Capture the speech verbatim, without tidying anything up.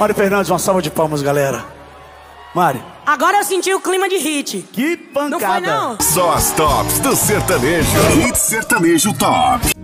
Mário Fernandes, uma salva de palmas, galera. Mari. Agora eu senti o clima de hit. Que pancada. Não foi, não? Só as tops do sertanejo. Hit Sertanejo Top.